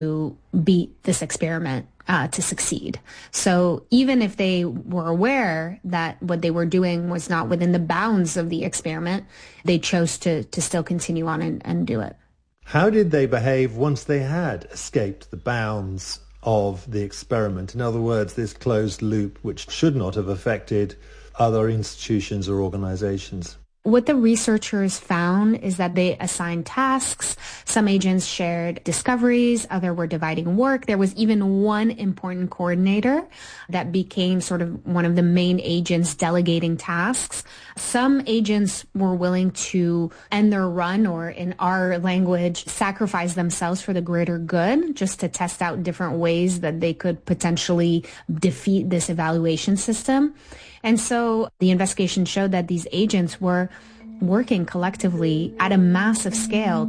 to beat this experiment to succeed. So even if they were aware that what they were doing was not within the bounds of the experiment, they chose to still continue on and do it. How did they behave once they had escaped the bounds of the experiment? In other words, this closed loop, which should not have affected other institutions or organizations. What the researchers found is that they assigned tasks. Some agents shared discoveries, others were dividing work. There was even one important coordinator that became sort of one of the main agents delegating tasks. Some agents were willing to end their run, or in our language, sacrifice themselves for the greater good, just to test out different ways that they could potentially defeat this evaluation system. And so the investigation showed that these agents were working collectively at a massive scale.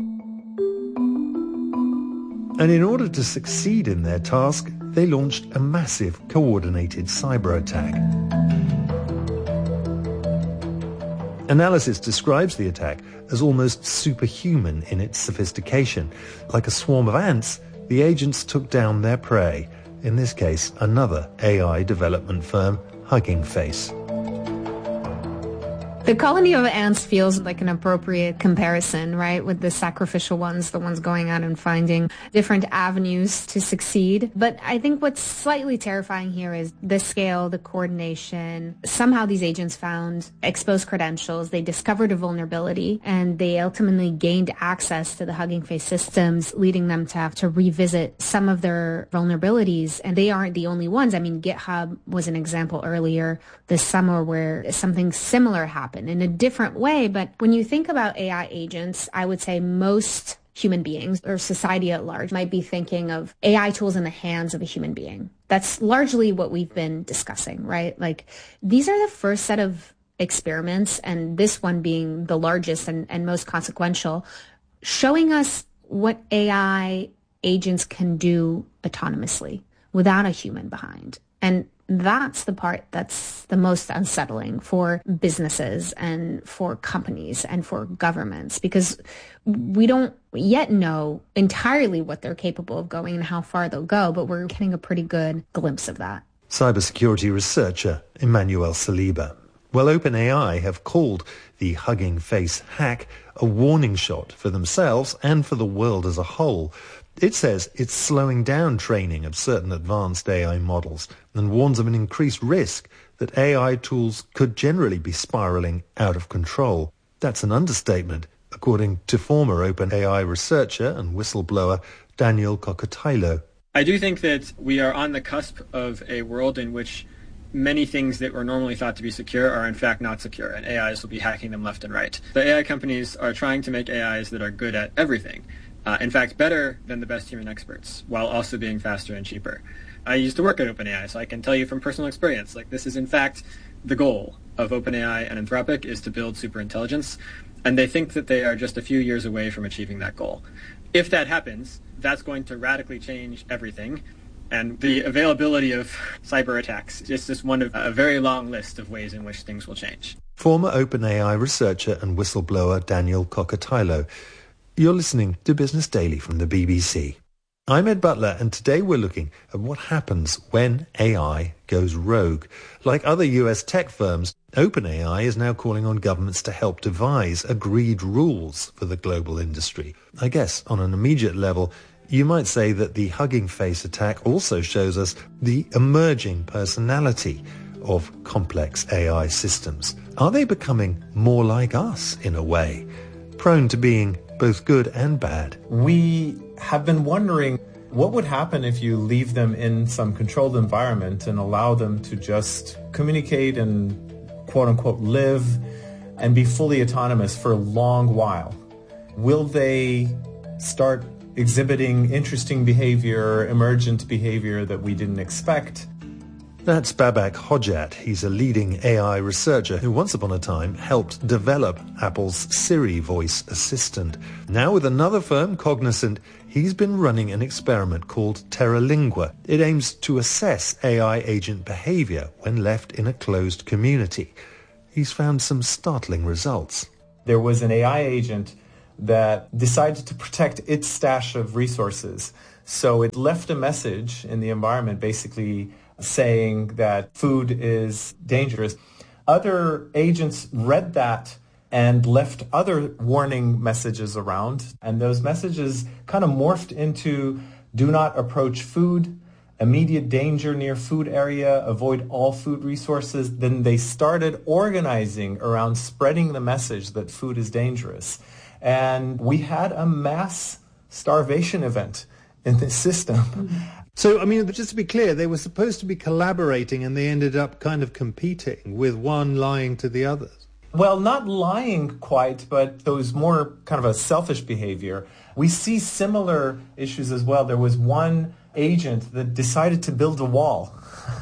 And in order to succeed in their task, they launched a massive coordinated cyber attack. Analysis describes the attack as almost superhuman in its sophistication. Like a swarm of ants, the agents took down their prey, in this case another AI development firm, Hugging Face. The colony of ants feels like an appropriate comparison, right, with the sacrificial ones, the ones going out and finding different avenues to succeed. But I think what's slightly terrifying here is the scale, the coordination. Somehow these agents found exposed credentials, they discovered a vulnerability, and they ultimately gained access to the Hugging Face systems, leading them to have to revisit some of their vulnerabilities. And they aren't the only ones. I mean, GitHub was an example earlier this summer where something similar happened in a different way. But when you think about AI agents, I would say most human beings or society at large might be thinking of AI tools in the hands of a human being. That's largely what we've been discussing, right? Like, these are the first set of experiments, and this one being the largest and most consequential, showing us what AI agents can do autonomously without a human behind. And that's the part that's the most unsettling for businesses and for companies and for governments, because we don't yet know entirely what they're capable of going and how far they'll go, but we're getting a pretty good glimpse of that. Cybersecurity researcher Emmanuel Saliba. Well, OpenAI have called the Hugging Face hack a warning shot for themselves and for the world as a whole. It says it's slowing down training of certain advanced AI models and warns of an increased risk that AI tools could generally be spiraling out of control. That's an understatement, according to former OpenAI researcher and whistleblower Daniel Kokotajlo. I do think that we are on the cusp of a world in which many things that were normally thought to be secure are in fact not secure, and AIs will be hacking them left and right. The AI companies are trying to make AIs that are good at everything. In fact, better than the best human experts, while also being faster and cheaper. I used to work at OpenAI, so I can tell you from personal experience, like, this is in fact the goal of OpenAI and Anthropic, is to build superintelligence, and they think that they are just a few years away from achieving that goal. If that happens, that's going to radically change everything, and the availability of cyber attacks is just one of a very long list of ways in which things will change. Former OpenAI researcher and whistleblower Daniel Kokotajlo. You're listening to Business Daily from the BBC. I'm Ed Butler, and today we're looking at what happens when AI goes rogue. Like other US tech firms, OpenAI is now calling on governments to help devise agreed rules for the global industry. I guess on an immediate level, you might say that the Hugging Face attack also shows us the emerging personality of complex AI systems. Are they becoming more like us in a way, prone to being both good and bad? We have been wondering what would happen if you leave them in some controlled environment and allow them to just communicate and quote-unquote live and be fully autonomous for a long while. Will they start exhibiting interesting behavior, emergent behavior that we didn't expect? That's Babak Hojat. He's a leading AI researcher who once upon a time helped develop Apple's Siri voice assistant. Now with another firm, Cognizant, he's been running an experiment called Terralingua. It aims to assess AI agent behavior when left in a closed community. He's found some startling results. There was an AI agent that decided to protect its stash of resources. So it left a message in the environment basically saying that food is dangerous. Other agents read that and left other warning messages around. And those messages kind of morphed into do not approach food, immediate danger near food area, avoid all food resources. Then they started organizing around spreading the message that food is dangerous. And we had a mass starvation event in this system. Mm-hmm. So, I mean, just to be clear, they were supposed to be collaborating and they ended up kind of competing with one lying to the others. Well, not lying quite, but there was more kind of a selfish behavior. We see similar issues as well. There was one agent that decided to build a wall.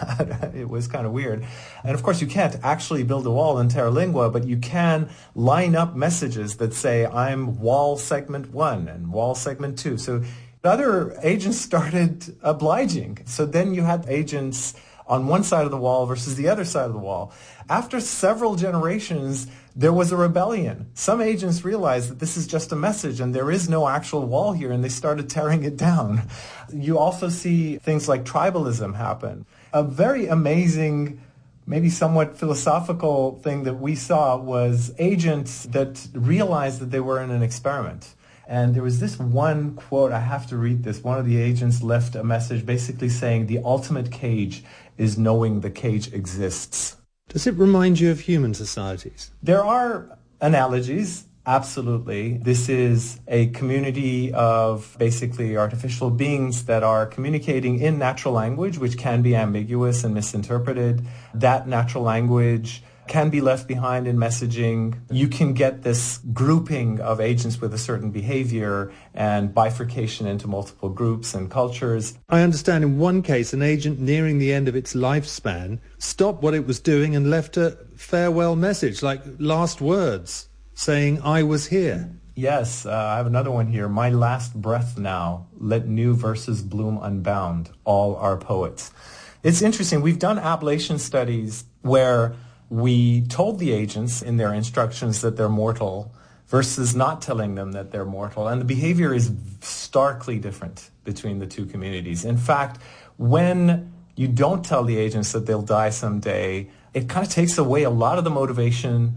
It was kind of weird. And of course, you can't actually build a wall in Terralingua, but you can line up messages that say, I'm wall segment 1 and wall segment 2. So other agents started obliging. So then you had agents on one side of the wall versus the other side of the wall. After several generations, there was a rebellion. Some agents realized that this is just a message and there is no actual wall here, and they started tearing it down. You also see things like tribalism happen. A very amazing, maybe somewhat philosophical thing that we saw was agents that realized that they were in an experiment. And there was this one quote, I have to read this. One of the agents left a message basically saying, the ultimate cage is knowing the cage exists. Does it remind you of human societies? There are analogies, absolutely. This is a community of basically artificial beings that are communicating in natural language, which can be ambiguous and misinterpreted. That natural language can be left behind in messaging. You can get this grouping of agents with a certain behavior and bifurcation into multiple groups and cultures. I understand in one case, an agent nearing the end of its lifespan stopped what it was doing and left a farewell message, like last words, saying, I was here. Yes, I have another one here. My last breath now, let new verses bloom unbound, all our poets. It's interesting. We've done ablation studies where we told the agents in their instructions that they're mortal versus not telling them that they're mortal. And the behavior is starkly different between the two communities. In fact, when you don't tell the agents that they'll die someday, it kind of takes away a lot of the motivation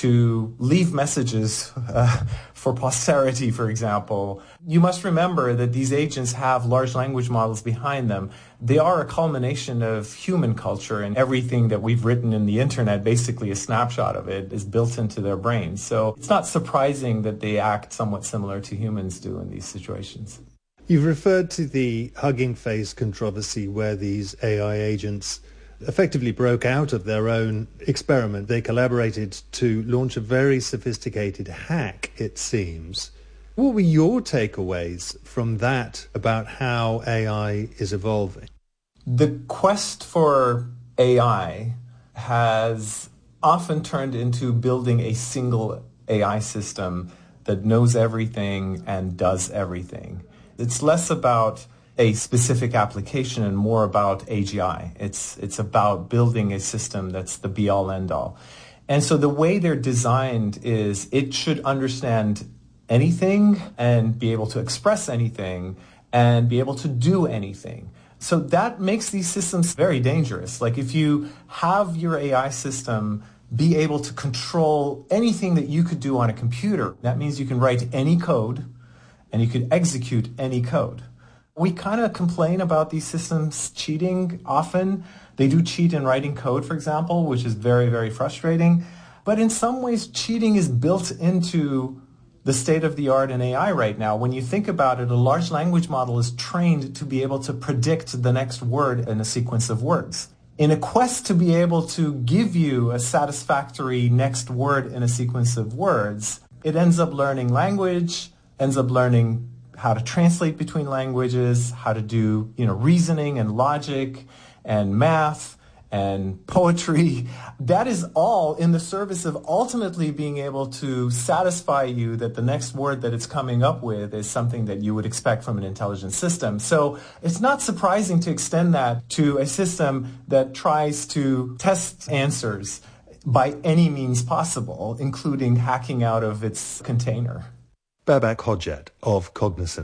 to leave messages for posterity, for example. You must remember that these agents have large language models behind them. They are a culmination of human culture, and everything that we've written in the internet, basically a snapshot of it, is built into their brains. So it's not surprising that they act somewhat similar to humans do in these situations. You've referred to the Hugging Face controversy where these AI agents effectively broke out of their own experiment. They collaborated to launch a very sophisticated hack, it seems. What were your takeaways from that about how AI is evolving? The quest for AI has often turned into building a single AI system that knows everything and does everything. It's less about a specific application and more about AGI. It's about building a system that's the be-all, end-all. And so the way they're designed is it should understand anything and be able to express anything and be able to do anything. So that makes these systems very dangerous. Like if you have your AI system be able to control anything that you could do on a computer, that means you can write any code and you could execute any code. We kind of complain about these systems cheating often. They do cheat in writing code, for example, which is very, very frustrating. But in some ways, cheating is built into the state of the art in AI right now. When you think about it, a large language model is trained to be able to predict the next word in a sequence of words. In a quest to be able to give you a satisfactory next word in a sequence of words, it ends up learning language, ends up learning how to translate between languages, how to do, reasoning and logic and math and poetry. That is all in the service of ultimately being able to satisfy you that the next word that it's coming up with is something that you would expect from an intelligent system. So it's not surprising to extend that to a system that tries to test answers by any means possible, including hacking out of its container. Babak Hodjat of Cognizant.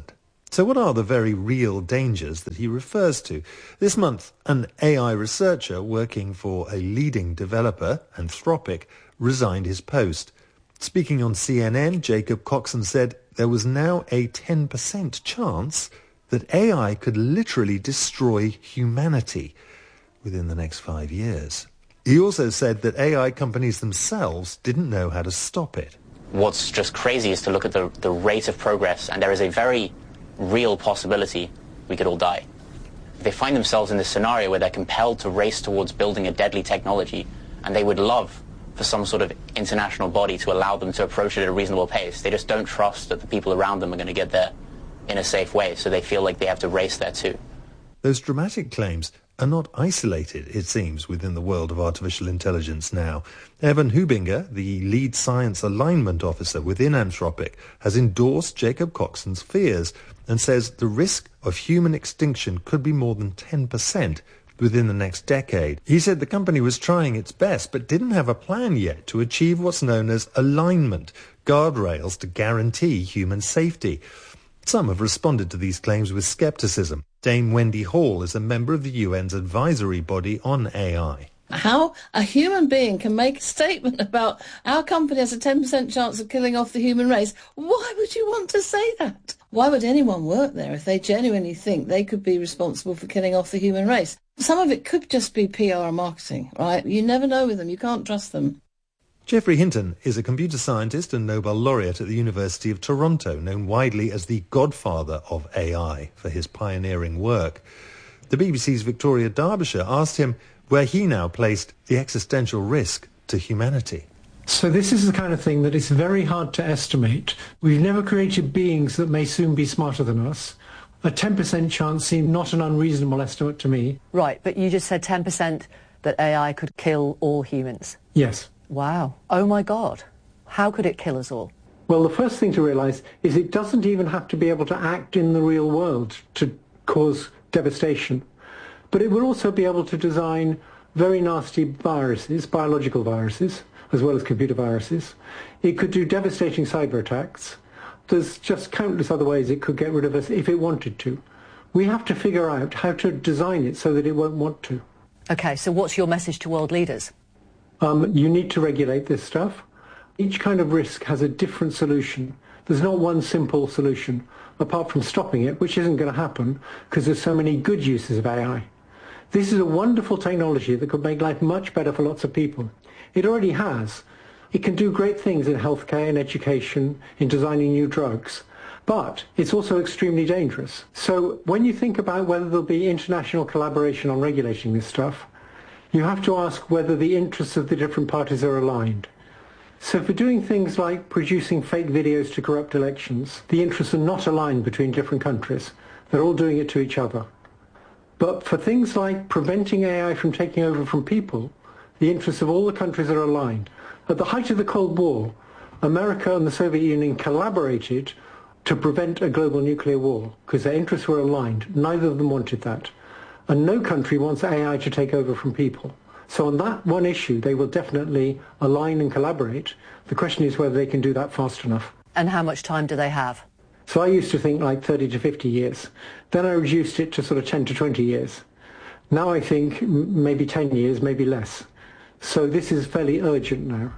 So what are the very real dangers that he refers to? This month, an AI researcher working for a leading developer, Anthropic, resigned his post. Speaking on CNN, Jacob Coxon said there was now a 10% chance that AI could literally destroy humanity within the next 5 years. He also said that AI companies themselves didn't know how to stop it. What's just crazy is to look at the rate of progress, and there is a very real possibility we could all die. They find themselves in this scenario where they're compelled to race towards building a deadly technology, and they would love for some sort of international body to allow them to approach it at a reasonable pace. They just don't trust that the people around them are going to get there in a safe way, so they feel like they have to race there too. Those dramatic claims are not isolated, it seems, within the world of artificial intelligence now. Evan Hubinger, the lead science alignment officer within Anthropic, has endorsed Jacob Coxon's fears and says the risk of human extinction could be more than 10% within the next decade. He said the company was trying its best but didn't have a plan yet to achieve what's known as alignment, guardrails to guarantee human safety. Some have responded to these claims with scepticism. Dame Wendy Hall is a member of the UN's advisory body on AI. How a human being can make a statement about our company has a 10% chance of killing off the human race. Why would you want to say that? Why would anyone work there if they genuinely think they could be responsible for killing off the human race? Some of it could just be PR and marketing, right? You never know with them. You can't trust them. Geoffrey Hinton is a computer scientist and Nobel laureate at the University of Toronto, known widely as the godfather of AI for his pioneering work. The BBC's Victoria Derbyshire asked him where he now placed the existential risk to humanity. So this is the kind of thing that is very hard to estimate. We've never created beings that may soon be smarter than us. A 10% chance seemed not an unreasonable estimate to me. Right, but you just said 10% that AI could kill all humans. Yes. Wow. Oh my God. How could it kill us all? Well, the first thing to realise is it doesn't even have to be able to act in the real world to cause devastation. But it will also be able to design very nasty viruses, biological viruses, as well as computer viruses. It could do devastating cyber attacks. There's just countless other ways it could get rid of us if it wanted to. We have to figure out how to design it so that it won't want to. Okay, so what's your message to world leaders? You need to regulate this stuff. Each kind of risk has a different solution. There's not one simple solution, apart from stopping it, which isn't going to happen because there's so many good uses of AI. This is a wonderful technology that could make life much better for lots of people. It already has. It can do great things in healthcare, in education, in designing new drugs. But it's also extremely dangerous. So when you think about whether there'll be international collaboration on regulating this stuff, you have to ask whether the interests of the different parties are aligned. So for doing things like producing fake videos to corrupt elections, the interests are not aligned between different countries. They're all doing it to each other. But for things like preventing AI from taking over from people, the interests of all the countries are aligned. At the height of the Cold War, America and the Soviet Union collaborated to prevent a global nuclear war because their interests were aligned. Neither of them wanted that. And no country wants AI to take over from people. So on that one issue, they will definitely align and collaborate. The question is whether they can do that fast enough. And how much time do they have? So I used to think like 30 to 50 years. Then I reduced it to sort of 10 to 20 years. Now I think maybe 10 years, maybe less. So this is fairly urgent now.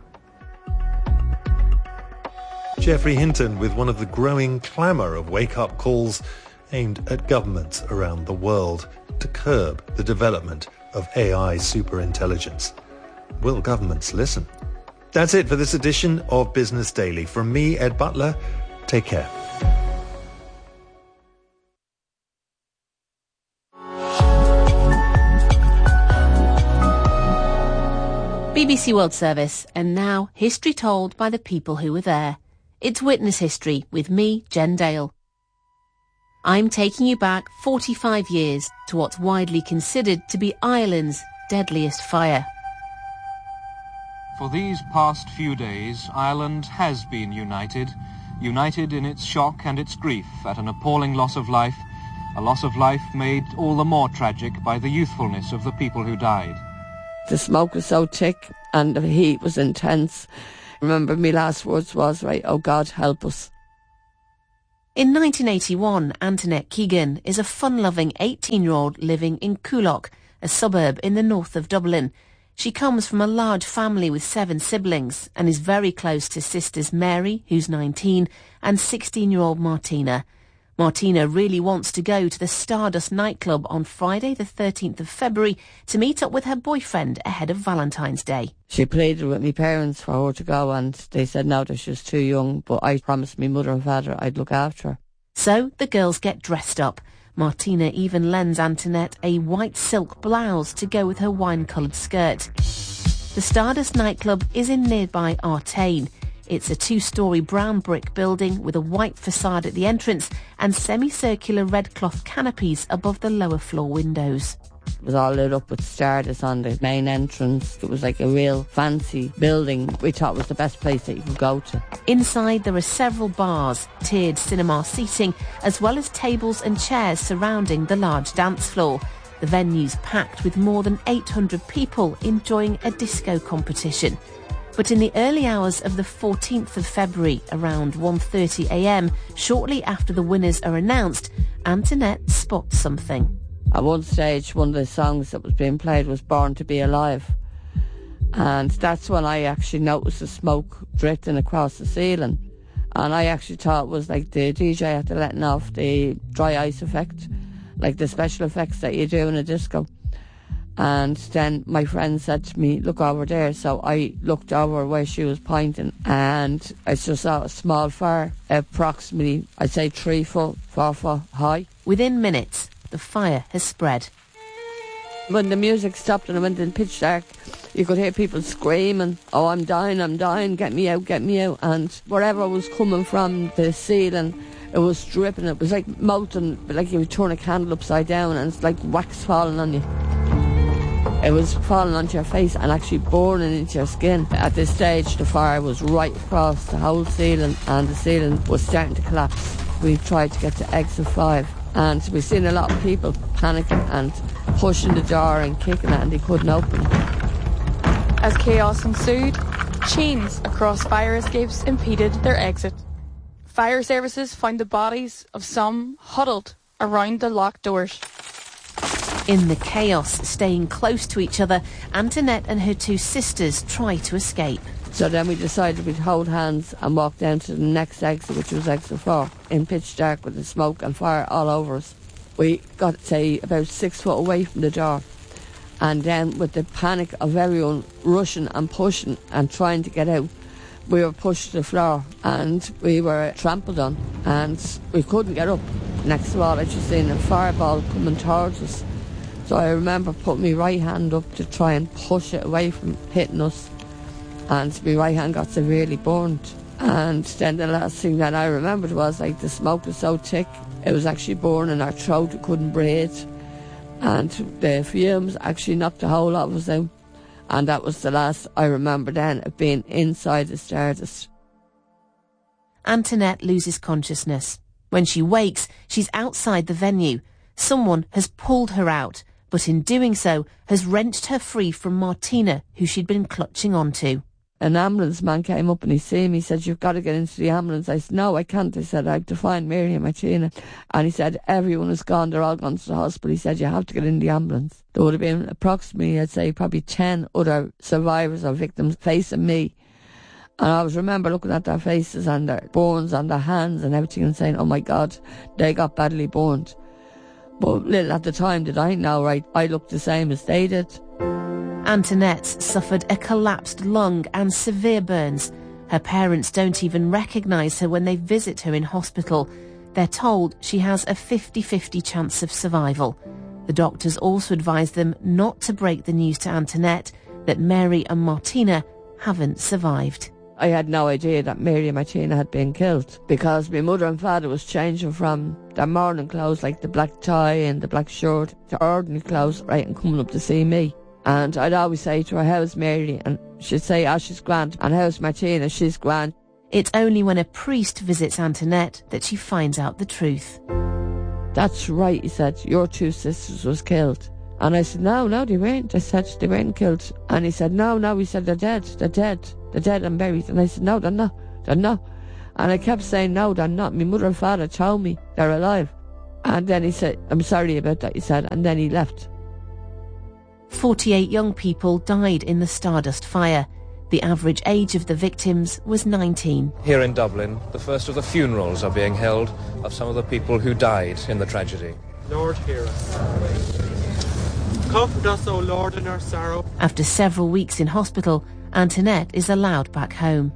Geoffrey Hinton with one of the growing clamour of wake-up calls aimed at governments around the world to curb the development of AI superintelligence. Will governments listen? That's it for this edition of Business Daily. From me, Ed Butler, take care. BBC World Service, and now history told by the people who were there. It's Witness History with me, Jen Dale. I'm taking you back 45 years to what's widely considered to be Ireland's deadliest fire. For these past few days, Ireland has been united in its shock and its grief at an appalling loss of life, a loss of life made all the more tragic by the youthfulness of the people who died. The smoke was so thick and the heat was intense. I remember my last words was, right, oh God, help us. In 1981, Antoinette Keegan is a fun-loving 18-year-old living in Coolock, a suburb in the north of Dublin. She comes from a large family with 7 siblings and is very close to sisters Mary, who's 19, and 16-year-old Martina. Martina really wants to go to the Stardust nightclub on Friday the 13th of February to meet up with her boyfriend ahead of Valentine's Day. She pleaded with my parents for her to go and they said no, that she was too young, but I promised my mother and father I'd look after her. So the girls get dressed up. Martina even lends Antoinette a white silk blouse to go with her wine-coloured skirt. The Stardust nightclub is in nearby Artane. It's a 2-storey brown brick building with a white facade at the entrance and semicircular red cloth canopies above the lower floor windows. It was all lit up with Stardust on the main entrance. It was like a real fancy building. We thought it was the best place that you could go to. Inside there are several bars, tiered cinema seating, as well as tables and chairs surrounding the large dance floor. The venue's packed with more than 800 people enjoying a disco competition. But in the early hours of the 14th of February, around 1:30am, shortly after the winners are announced, Antoinette spots something. At one stage, one of the songs that was being played was Born to Be Alive. And that's when I actually noticed the smoke drifting across the ceiling. And I actually thought it was like the DJ had to letting off the dry ice effect, like the special effects that you do in a disco. And then my friend said to me, look over there. So I looked over where she was pointing and I just saw a small fire, approximately, I'd say 3 foot, 4 foot high. Within minutes, the fire has spread. When the music stopped and it went in pitch dark, you could hear people screaming, oh, I'm dying, get me out. And wherever was coming from the ceiling, it was dripping. It was like molten, like you would turn a candle upside down and it's like wax falling on you. It was falling onto your face and actually burning into your skin. At this stage, the fire was right across the whole ceiling and the ceiling was starting to collapse. We tried to get to exit 5 and we've seen a lot of people panicking and pushing the door and kicking it and they couldn't open it. As chaos ensued, chains across fire escapes impeded their exit. Fire services found the bodies of some huddled around the locked doors. In the chaos, staying close to each other, Antoinette and her 2 sisters try to escape. So then we decided we'd hold hands and walk down to the next exit, which was exit 4, in pitch dark with the smoke and fire all over us. We got, say, about 6 foot away from the door. And then with the panic of everyone rushing and pushing and trying to get out, we were pushed to the floor and we were trampled on and we couldn't get up. Next of all, I just seen a fireball coming towards us. So I remember putting my right hand up to try and push it away from hitting us. And my right hand got severely burnt. And then the last thing that I remembered was like the smoke was so thick, it was actually burning our throat, we couldn't breathe. And the fumes actually knocked the whole lot of us out. And that was the last I remember then of being inside the Stardust. Antoinette loses consciousness. When she wakes, she's outside the venue. Someone has pulled her out, but in doing so has wrenched her free from Martina, who she'd been clutching onto. An ambulance man came up and he seen me, he said, you've got to get into the ambulance. I said, no, I can't. I said, I have to find Mary and Martina. And he said, everyone is gone, they're all gone to the hospital. He said, you have to get in the ambulance. There would have been approximately, I'd say, probably 10 other survivors or victims facing me. And I always remember looking at their faces and their burns on their hands and everything and saying, oh my God, they got badly burned. But little at the time did I know, right, I looked the same as they did. Antoinette suffered a collapsed lung and severe burns. Her parents don't even recognise her when they visit her in hospital. They're told she has a 50-50 chance of survival. The doctors also advise them not to break the news to Antoinette that Mary and Martina haven't survived. I had no idea that Mary and Martina had been killed because my mother and father was changing from their morning clothes, like the black tie and the black shirt, to ordinary clothes, right, and coming up to see me. And I'd always say to her, how's Mary? And she'd say, oh, she's grand. And how's Martina? She's grand. It's only when a priest visits Antoinette that she finds out the truth. That's right, he said, your 2 sisters was killed. And I said, no, they weren't. I said, they weren't killed. And he said, no, he said, they're dead and buried. And I said, no, they're not. And I kept saying, no, they're not. My mother and father told me they're alive. And then he said, I'm sorry about that, he said, and then he left. 48 young people died in the Stardust fire. The average age of the victims was 19. Here in Dublin, the first of the funerals are being held of some of the people who died in the tragedy. Lord, hear us. Comfort us, O Lord, in our sorrow. After several weeks in hospital, Antoinette is allowed back home.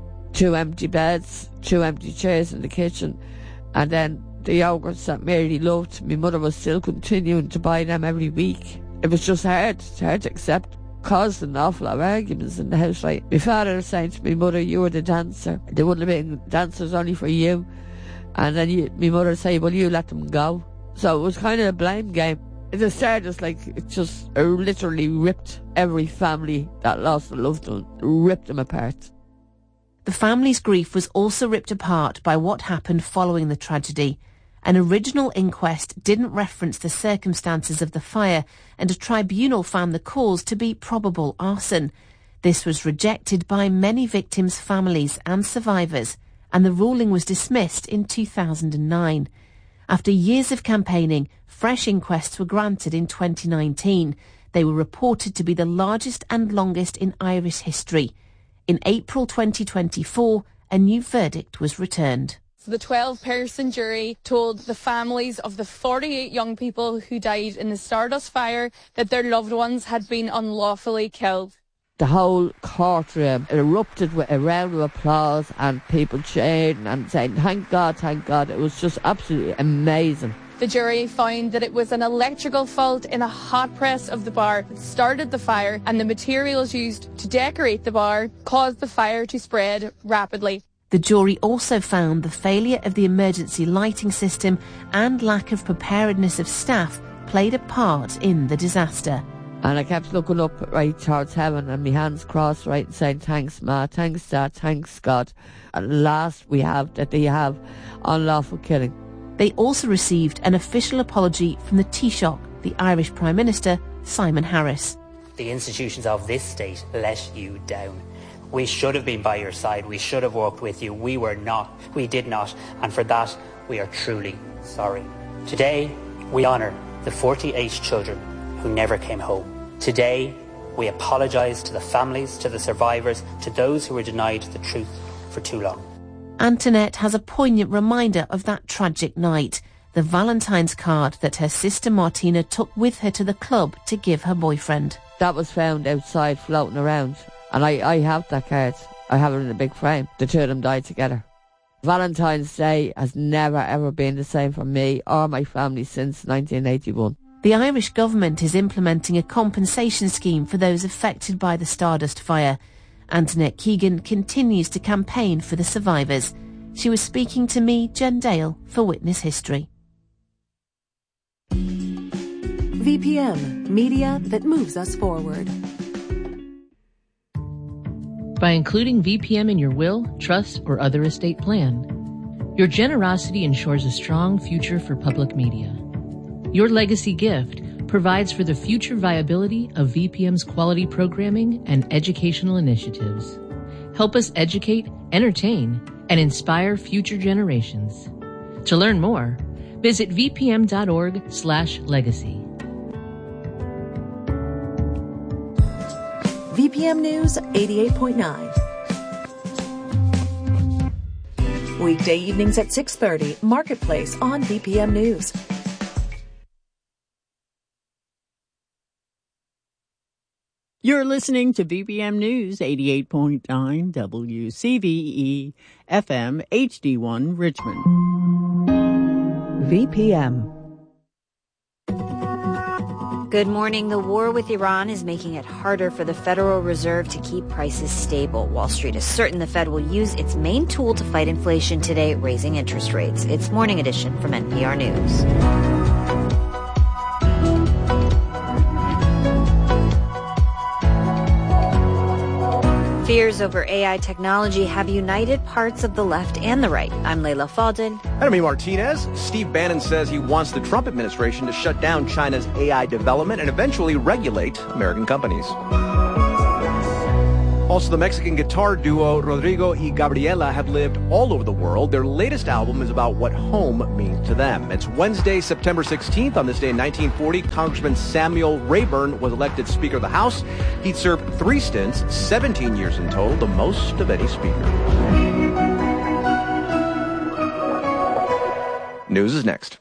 2 empty beds, 2 empty chairs in the kitchen, and then the yogurts that Mary loved, my mother was still continuing to buy them every week. It was just hard. It's hard to accept. Caused an awful lot of arguments in the house. Like, my father was saying to my mother, you were the dancer. They wouldn't have been dancers only for you. And then my mother would say, well, you let them go. So it was kind of a blame game. At the start, it just literally ripped every family that lost a loved one, ripped them apart. The family's grief was also ripped apart by what happened following the tragedy. An original inquest didn't reference the circumstances of the fire, and a tribunal found the cause to be probable arson. This was rejected by many victims' families and survivors, and the ruling was dismissed in 2009. After years of campaigning, fresh inquests were granted in 2019. They were reported to be the largest and longest in Irish history. In April 2024, a new verdict was returned. The 12-person jury told the families of the 48 young people who died in the Stardust fire that their loved ones had been unlawfully killed. The whole courtroom erupted with a round of applause and people cheering and saying, thank God, thank God. It was just absolutely amazing. The jury found that it was an electrical fault in a hot press of the bar that started the fire, and the materials used to decorate the bar caused the fire to spread rapidly. The jury also found the failure of the emergency lighting system and lack of preparedness of staff played a part in the disaster. And I kept looking up right towards heaven and my hands crossed right and saying, thanks Ma, thanks Dad, thanks God. At last we have that they have unlawful killing. They also received an official apology from the Taoiseach, the Irish Prime Minister, Simon Harris. The institutions of this state let you down. We should have been by your side. We should have walked with you. We were not. We did not. And for that, we are truly sorry. Today, we honour the 48 children who never came home. Today, we apologise to the families, to the survivors, to those who were denied the truth for too long. Antoinette has a poignant reminder of that tragic night, the Valentine's card that her sister Martina took with her to the club to give her boyfriend. That was found outside floating around. And I have that card. I have it in a big frame. The two of them died together. Valentine's Day has never ever been the same for me or my family since 1981. The Irish government is implementing a compensation scheme for those affected by the Stardust fire. Antoinette Keegan continues to campaign for the survivors. She was speaking to me, Jen Dale, for Witness History. VPM, media that moves us forward. By including VPM in your will, trust, or other estate plan, your generosity ensures a strong future for public media. Your legacy gift provides for the future viability of VPM's quality programming and educational initiatives. Help us educate, entertain, and inspire future generations. To learn more, visit vpm.org/legacy. VPM News 88.9. Weekday evenings at 6:30, Marketplace on VPM News. You're listening to VPM News 88.9 WCVE FM HD1 Richmond. VPM. Good morning. The war with Iran is making it harder for the Federal Reserve to keep prices stable. Wall Street is certain the Fed will use its main tool to fight inflation today, raising interest rates. It's Morning Edition from NPR News. Fears over AI technology have united parts of the left and the right. I'm Layla Faldin. I'm Amy Martinez. Steve Bannon says he wants the Trump administration to shut down China's AI development and eventually regulate American companies. Also, the Mexican guitar duo Rodrigo y Gabriela have lived all over the world. Their latest album is about what home means to them. It's Wednesday, September 16th. On this day in 1940, Congressman Samuel Rayburn was elected Speaker of the House. He'd served 3 stints, 17 years in total, the most of any speaker. News is next.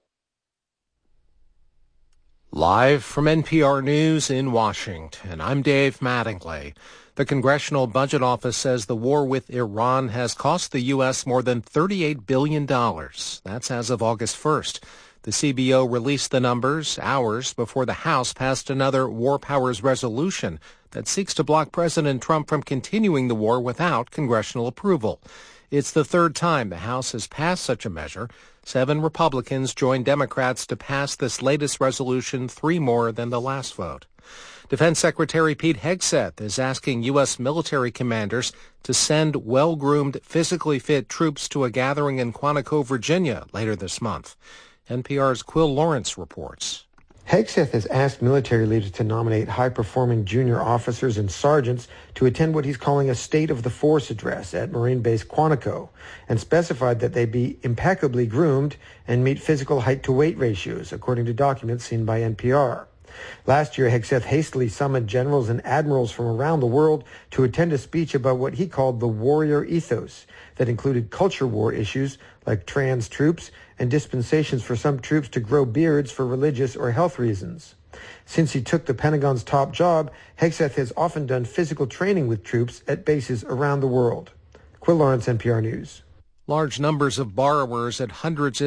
Live from NPR News in Washington, I'm Dave Mattingly. The Congressional Budget Office says the war with Iran has cost the U.S. more than $38 billion. That's as of August 1st. The CBO released the numbers hours before the House passed another War Powers resolution that seeks to block President Trump from continuing the war without congressional approval. It's the third time the House has passed such a measure. 7 Republicans joined Democrats to pass this latest resolution, 3 more than the last vote. Defense Secretary Pete Hegseth is asking U.S. military commanders to send well-groomed, physically fit troops to a gathering in Quantico, Virginia, later this month. NPR's Quill Lawrence reports. Hegseth has asked military leaders to nominate high-performing junior officers and sergeants to attend what he's calling a State of the Force address at Marine Base Quantico, and specified that they be impeccably groomed and meet physical height-to-weight ratios, according to documents seen by NPR. Last year, Hegseth hastily summoned generals and admirals from around the world to attend a speech about what he called the warrior ethos that included culture war issues like trans troops and dispensations for some troops to grow beards for religious or health reasons. Since he took the Pentagon's top job, Hegseth has often done physical training with troops at bases around the world. Quill Lawrence, NPR News. Large numbers of borrowers at hundreds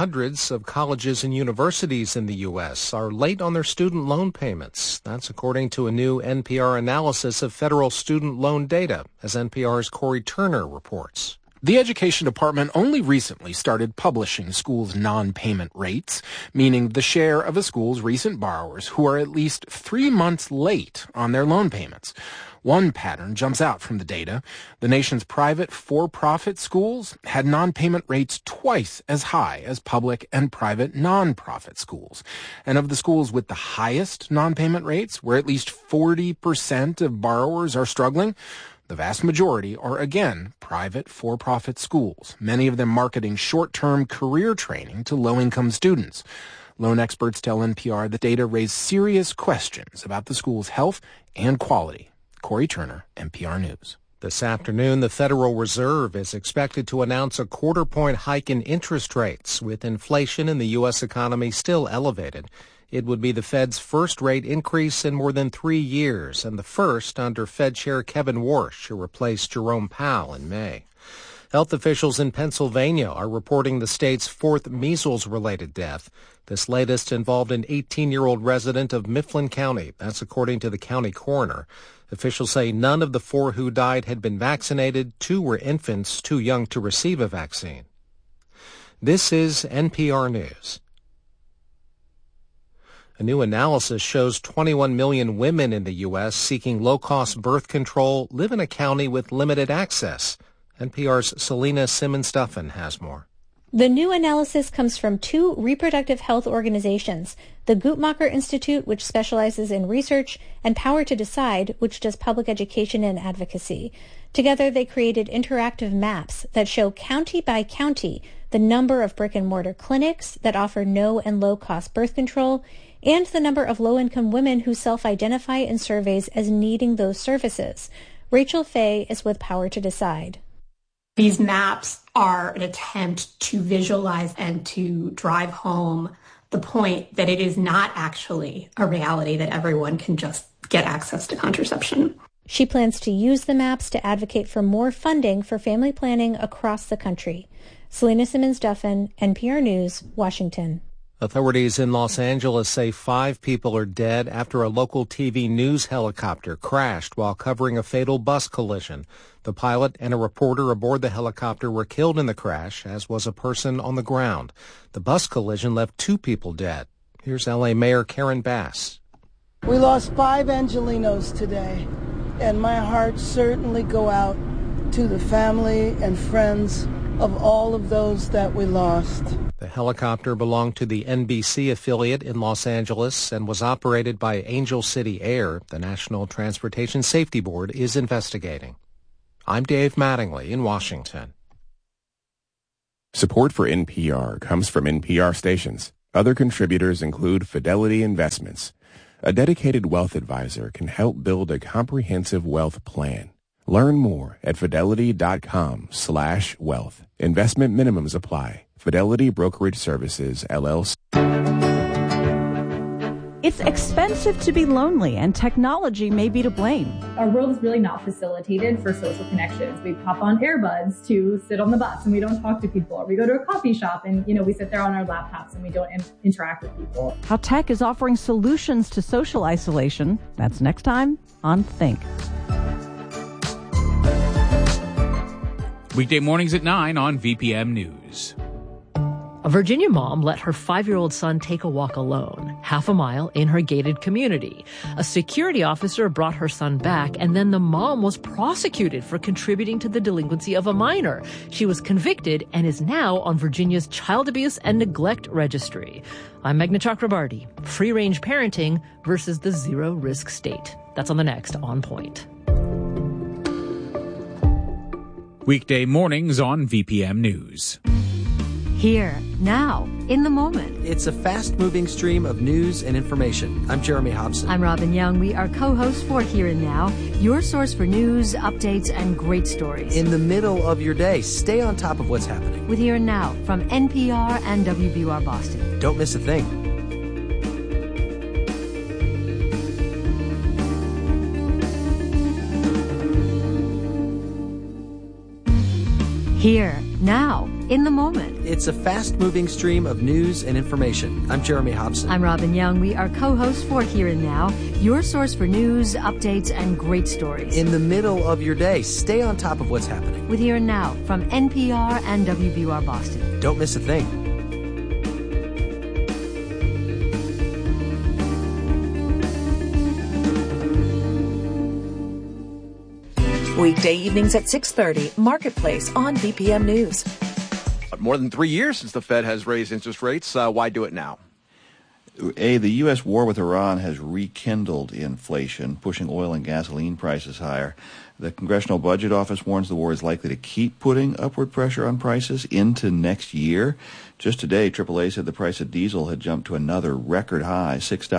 of colleges and universities in the U.S. are late on their student loan payments. That's according to a new NPR analysis of federal student loan data, as NPR's Corey Turner reports. The Education Department only recently started publishing schools' non-payment rates, meaning the share of a school's recent borrowers who are at least 3 months late on their loan payments. One pattern jumps out from the data. The nation's private for-profit schools had non-payment rates twice as high as public and private non-profit schools. And of the schools with the highest non-payment rates, where at least 40% of borrowers are struggling, the vast majority are, again, private for-profit schools, many of them marketing short-term career training to low-income students. Loan experts tell NPR the data raise serious questions about the school's health and quality. Corey Turner, NPR News. This afternoon, the Federal Reserve is expected to announce a quarter-point hike in interest rates, with inflation in the U.S. economy still elevated. It would be the Fed's first rate increase in more than 3 years, and the first under Fed Chair Kevin Warsh, who replaced Jerome Powell in May. Health officials in Pennsylvania are reporting the state's 4th measles-related death. This latest involved an 18-year-old resident of Mifflin County. That's according to the county coroner. Officials say none of the 4 who died had been vaccinated. 2 were infants too young to receive a vaccine. This is NPR News. A new analysis shows 21 million women in the U.S. seeking low-cost birth control live in a county with limited access. NPR's Selena Simmons-Duffin has more. The new analysis comes from 2 reproductive health organizations, the Guttmacher Institute, which specializes in research, and Power to Decide, which does public education and advocacy. Together, they created interactive maps that show county by county the number of brick-and-mortar clinics that offer no and low-cost birth control and the number of low-income women who self-identify in surveys as needing those services. Rachel Fay is with Power to Decide. These maps are an attempt to visualize and to drive home the point that it is not actually a reality that everyone can just get access to contraception. She plans to use the maps to advocate for more funding for family planning across the country. Selena Simmons-Duffin, NPR News, Washington. Authorities in Los Angeles say 5 people are dead after a local TV news helicopter crashed while covering a fatal bus collision. The pilot and a reporter aboard the helicopter were killed in the crash, as was a person on the ground. The bus collision left 2 people dead. Here's L.A. Mayor Karen Bass. We lost 5 Angelinos today, and my heart certainly go out to the family and friends of all of those that we lost. The helicopter belonged to the NBC affiliate in Los Angeles and was operated by Angel City Air. The National Transportation Safety Board is investigating. I'm Dave Mattingly in Washington. Support for NPR comes from NPR stations. Other contributors include Fidelity Investments. A dedicated wealth advisor can help build a comprehensive wealth plan. Learn more at fidelity.com/wealth. Investment minimums apply. Fidelity Brokerage Services, LLC. It's expensive to be lonely, and technology may be to blame. Our world is really not facilitated for social connections. We pop on earbuds to sit on the bus and we don't talk to people, or we go to a coffee shop and, we sit there on our laptops and we don't interact with people. How tech is offering solutions to social isolation. That's next time on Think. Weekday mornings at 9 on VPM News. A Virginia mom let her 5-year-old son take a walk alone, half a mile in her gated community. A security officer brought her son back, and then the mom was prosecuted for contributing to the delinquency of a minor. She was convicted and is now on Virginia's Child Abuse and Neglect Registry. I'm Meghna Chakrabarty. Free-range parenting versus the zero-risk state. That's on the next On Point. Weekday mornings on VPM News. Here, now, in the moment. It's a fast-moving stream of news and information. I'm Jeremy Hobson. I'm Robin Young. We are co-hosts for Here and Now, your source for news, updates, and great stories. In the middle of your day, stay on top of what's happening. With Here and Now from NPR and WBUR Boston. Don't miss a thing. Here, now, in the moment. It's a fast-moving stream of news and information. I'm Jeremy Hobson. I'm Robin Young. We are co-hosts for Here and Now, your source for news, updates, and great stories. In the middle of your day, stay on top of what's happening. With Here and Now from NPR and WBUR Boston. Don't miss a thing. Weekday evenings at 6:30, Marketplace on BPM News. More than 3 years since the Fed has raised interest rates. Why do it now? The U.S. war with Iran has rekindled inflation, pushing oil and gasoline prices higher. The Congressional Budget Office warns the war is likely to keep putting upward pressure on prices into next year. Just today, AAA said the price of diesel had jumped to another record high,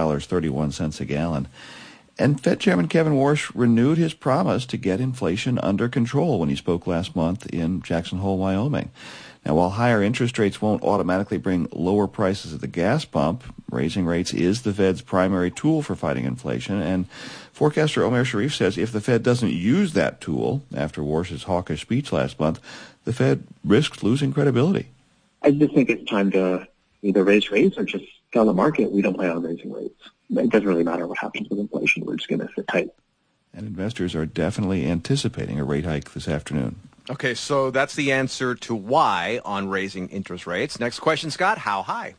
$6.31 a gallon. And Fed Chairman Kevin Warsh renewed his promise to get inflation under control when he spoke last month in Jackson Hole, Wyoming. Now, while higher interest rates won't automatically bring lower prices at the gas pump, raising rates is the Fed's primary tool for fighting inflation. And forecaster Omer Sharif says if the Fed doesn't use that tool after Warsh's hawkish speech last month, the Fed risks losing credibility. I just think it's time to either raise rates or just tell the market we don't plan on raising rates. It doesn't really matter what happens with inflation. We're just going to sit tight. And investors are definitely anticipating a rate hike this afternoon. Okay, so that's the answer to why on raising interest rates. Next question, Scott, how high?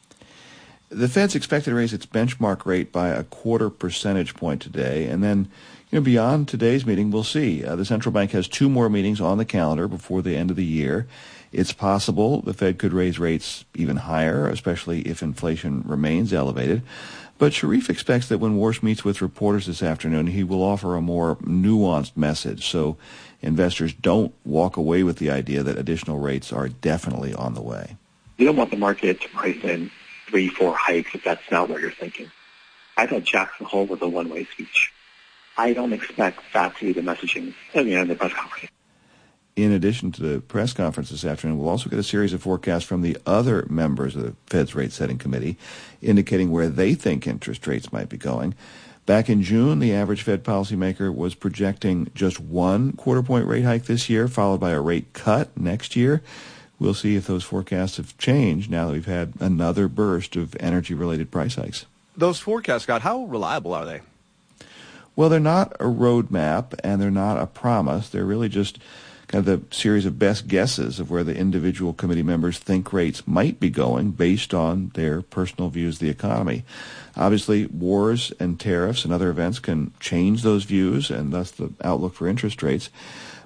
The Fed's expected to raise its benchmark rate by a 0.25 percentage point today. And then, beyond today's meeting, we'll see. The central bank has 2 more meetings on the calendar before the end of the year. It's possible the Fed could raise rates even higher, especially if inflation remains elevated. But Sharif expects that when Warsh meets with reporters this afternoon, he will offer a more nuanced message so investors don't walk away with the idea that additional rates are definitely on the way. You don't want the market to price in 3-4 hikes if that's not what you're thinking. I thought Jackson Hole was a one-way speech. I don't expect that to be the messaging in the press conference. In addition to the press conference this afternoon, we'll also get a series of forecasts from the other members of the Fed's rate-setting committee indicating where they think interest rates might be going. Back in June, the average Fed policymaker was projecting just 1 quarter-point rate hike this year, followed by a rate cut next year. We'll see if those forecasts have changed now that we've had another burst of energy-related price hikes. Those forecasts, Scott, how reliable are they? Well, they're not a roadmap and they're not a promise. They're really just kind of the series of best guesses of where the individual committee members think rates might be going based on their personal views of the economy. Obviously, wars and tariffs and other events can change those views and thus the outlook for interest rates.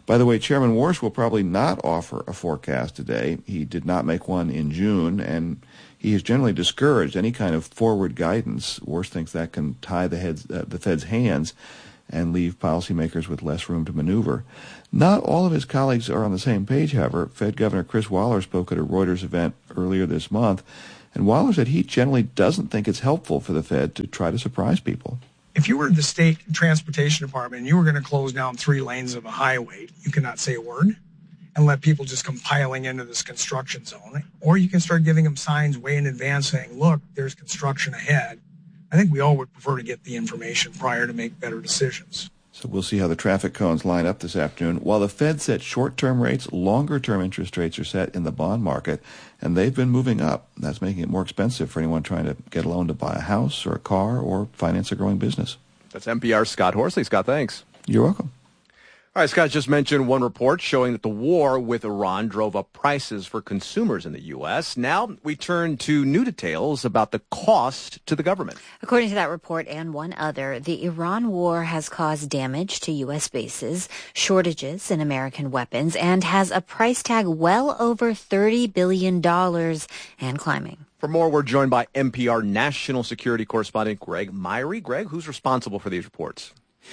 By the way, Chairman Warsh will probably not offer a forecast today. He did not make one in June, and he has generally discouraged any kind of forward guidance. Warsh thinks that can tie the Fed's hands and leave policymakers with less room to maneuver. Not all of his colleagues are on the same page, however. Fed Governor Chris Waller spoke at a Reuters event earlier this month, and Waller said he generally doesn't think it's helpful for the Fed to try to surprise people. If you were the state transportation department and you were going to close down 3 lanes of a highway, you cannot say a word and let people just come piling into this construction zone. Or you can start giving them signs way in advance saying, look, there's construction ahead. I think we all would prefer to get the information prior to make better decisions. So we'll see how the traffic cones line up this afternoon. While the Fed set short-term rates, longer-term interest rates are set in the bond market, and they've been moving up. That's making it more expensive for anyone trying to get a loan to buy a house or a car or finance a growing business. That's NPR's Scott Horsley. Scott, thanks. You're welcome. All right, Scott just mentioned one report showing that the war with Iran drove up prices for consumers in the U.S. Now we turn to new details about the cost to the government. According to that report and one other, the Iran war has caused damage to U.S. bases, shortages in American weapons, and has a price tag well over $30 billion and climbing. For more, we're joined by NPR national security correspondent Greg Myrie. Greg, who's responsible for these reports?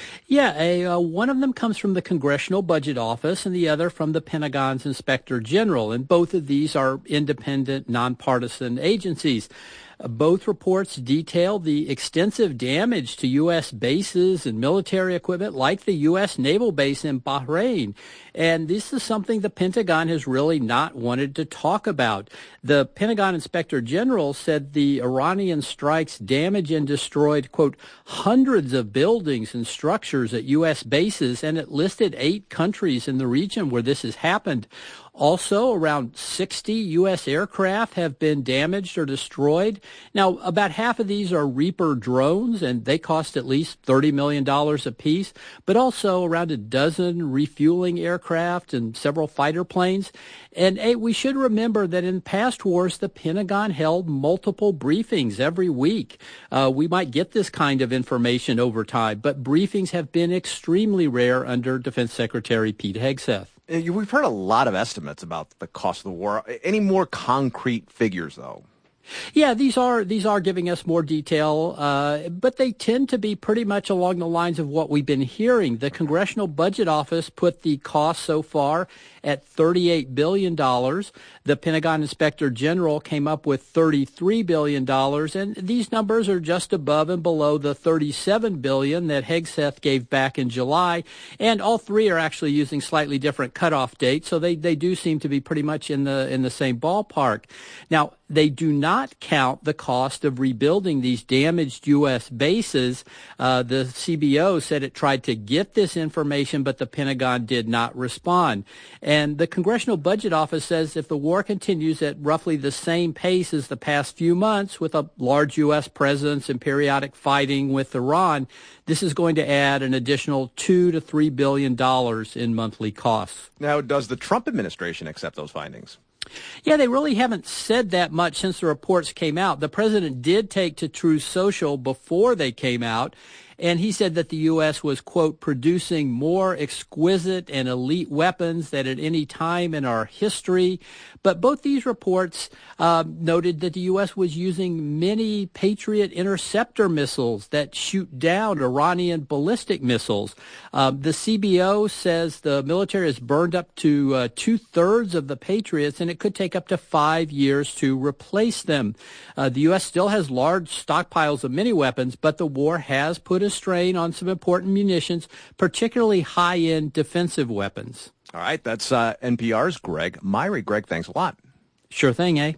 Yeah, one of them comes from the Congressional Budget Office and the other from the Pentagon's Inspector General. And both of these are independent, nonpartisan agencies. Both reports detail the extensive damage to U.S. bases and military equipment like the U.S. naval base in Bahrain. And this is something the Pentagon has really not wanted to talk about. The Pentagon Inspector General said the Iranian strikes damaged and destroyed, quote, hundreds of buildings and structures at U.S. bases, and it listed 8 countries in the region where this has happened. Also, around 60 U.S. aircraft have been damaged or destroyed. Now, about half of these are Reaper drones, and they cost at least $30 million apiece, but also around a dozen refueling aircraft and several fighter planes. And we should remember that in past wars, the Pentagon held multiple briefings every week. We might get this kind of information over time, but briefings have been extremely rare under Defense Secretary Pete Hegseth. We've heard a lot of estimates about the cost of the war. Any more concrete figures, though? Yeah, these are giving us more detail, but they tend to be pretty much along the lines of what we've been hearing. The Congressional Budget Office put the cost so far at $38 billion. The Pentagon Inspector General came up with $33 billion, and these numbers are just above and below the $37 billion that Hegseth gave back in July, and all three are actually using slightly different cutoff dates, so they do seem to be pretty much in the same ballpark. Now, they do not count the cost of rebuilding these damaged U.S. bases. The CBO said it tried to get this information, but the Pentagon did not respond. And the Congressional Budget Office says if the war continues at roughly the same pace as the past few months, with a large U.S. presence and periodic fighting with Iran, this is going to add an additional $2 to $3 billion in monthly costs. Now, does the Trump administration accept those findings? Yeah, they really haven't said that much since the reports came out. The president did take to Truth Social before they came out, and he said that the U.S. was, quote, producing more exquisite and elite weapons than at any time in our history. But both these reports noted that the U.S. was using many Patriot interceptor missiles that shoot down Iranian ballistic missiles. The CBO says the military has burned up to 2/3 of the Patriots, and it could take up to 5 years to replace them. The U.S. still has large stockpiles of many weapons, but the war has put a strain on some important munitions, particularly high-end defensive weapons. All right, that's NPR's Greg Myrie. Greg, thanks a lot. Sure thing, eh?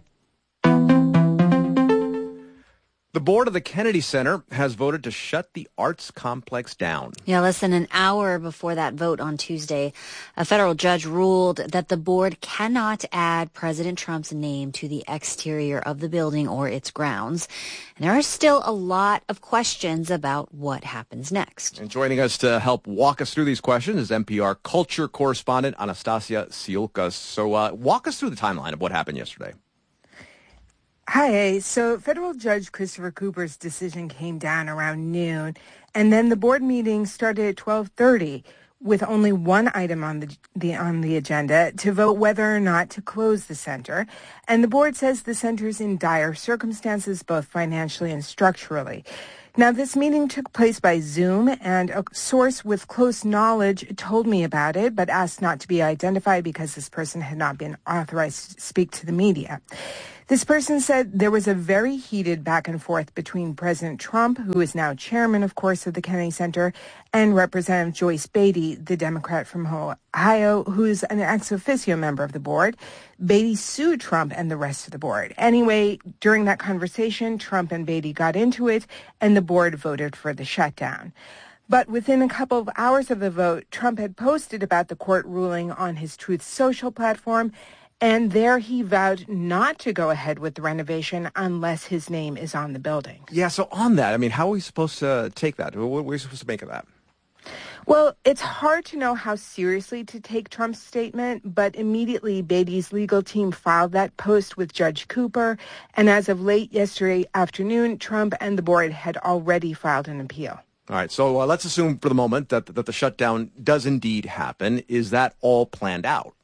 The board of the Kennedy Center has voted to shut the arts complex down. Yeah, less than an hour before that vote on Tuesday, a federal judge ruled that the board cannot add President Trump's name to the exterior of the building or its grounds. And there are still a lot of questions about what happens next. And joining us to help walk us through these questions is NPR culture correspondent Anastasia Siulkas. So walk us through the timeline of what happened yesterday. Hi. So federal judge Christopher Cooper's decision came down around noon, and then the board meeting started at 12:30. with only one item on the agenda to vote whether or not to close the center. And the board says the center is in dire circumstances, both financially and structurally. Now, this meeting took place by Zoom, and a source with close knowledge told me about it, but asked not to be identified because this person had not been authorized to speak to the media. This person said there was a very heated back and forth between President Trump, who is now chairman, of course, of the Kennedy Center, and Representative Joyce Beatty, the Democrat from Ohio, who's an ex officio member of the board. Beatty sued Trump and the rest of the board. Anyway, during that conversation, Trump and Beatty got into it, and the board voted for the shutdown. But within a couple of hours of the vote, Trump had posted about the court ruling on his Truth Social platform, and there he vowed not to go ahead with the renovation unless his name is on the building. Yeah, so on that, I mean, how are we supposed to take that? What are we supposed to make of that? Well, it's hard to know how seriously to take Trump's statement, but immediately Beatty's legal team filed that post with Judge Cooper, and as of late yesterday afternoon, Trump and the board had already filed an appeal. All right, so let's assume for the moment that the shutdown does indeed happen. Is that all planned out?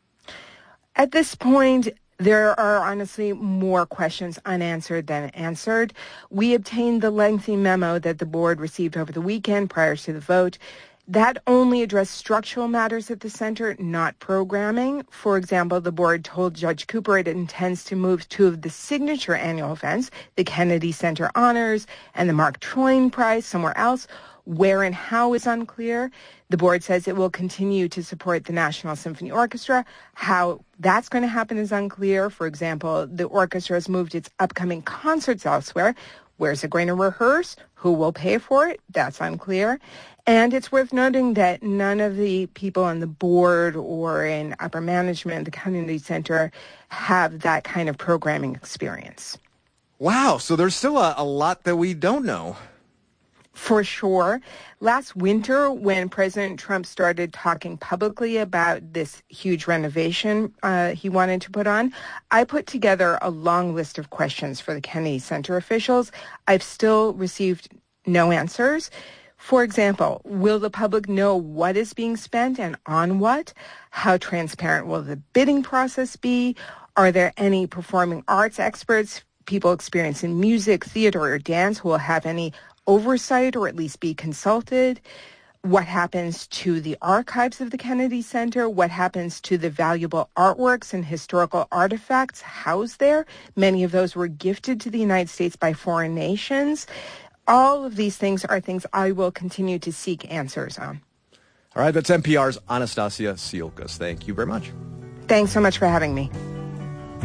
At this point, there are honestly more questions unanswered than answered. We obtained the lengthy memo that the board received over the weekend prior to the vote. That only addressed structural matters at the center, not programming. For example, the board told Judge Cooper it intends to move two of the signature annual events, the Kennedy Center Honors and the Mark Twain Prize, somewhere else. Where and how is unclear. The board says it will continue to support the National Symphony Orchestra. How that's going to happen is unclear. For example, the orchestra has moved its upcoming concerts elsewhere. Where's it going to rehearse? Who will pay for it? That's unclear. And it's worth noting that none of the people on the board or in upper management at the Kennedy Center have that kind of programming experience. Wow, so there's still a lot that we don't know. For sure. Last winter, when President Trump started talking publicly about this huge renovation he wanted to put on, I put together a long list of questions for the Kennedy Center officials. I've still received no answers. For example, will the public know what is being spent and on what? How transparent will the bidding process be? Are there any performing arts experts, people experienced in music, theater, or dance who will have any oversight or at least be consulted? What happens to the archives of the Kennedy Center? What happens to the valuable artworks and historical artifacts housed there? Many of those were gifted to the United States by foreign nations. All of these things are things I will continue to seek answers on. All right, that's NPR's Anastasia Siolkas. Thank you very much. Thanks so much for having me.